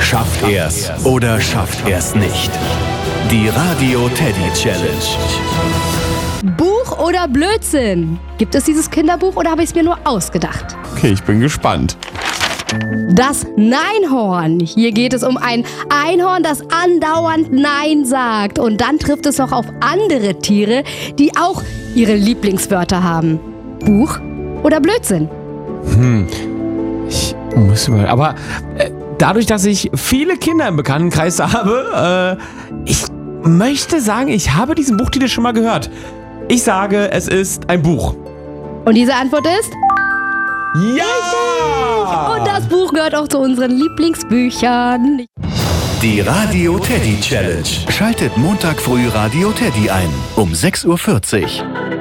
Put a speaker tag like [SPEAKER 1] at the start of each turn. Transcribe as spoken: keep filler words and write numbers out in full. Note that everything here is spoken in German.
[SPEAKER 1] Schafft er's oder schafft er's nicht? Die Radio Teddy Challenge.
[SPEAKER 2] Buch oder Blödsinn? Gibt es dieses Kinderbuch oder habe ich es mir nur ausgedacht?
[SPEAKER 3] Okay, ich bin gespannt.
[SPEAKER 2] Das Neinhorn. Hier geht es um ein Einhorn, das andauernd Nein sagt. Und dann trifft es noch auf andere Tiere, die auch ihre Lieblingswörter haben. Buch oder Blödsinn?
[SPEAKER 3] Hm, ich muss mal. Aber äh, dadurch, dass ich viele Kinder im Bekanntenkreis habe, äh, ich möchte sagen, ich habe diesen Buchtitel schon mal gehört. Ich sage, es ist ein Buch.
[SPEAKER 2] Und diese Antwort ist?
[SPEAKER 3] Ja!
[SPEAKER 2] Und das Buch gehört auch zu unseren Lieblingsbüchern.
[SPEAKER 1] Die Radio Teddy Challenge. Schaltet Montag früh Radio Teddy ein um sechs Uhr vierzig.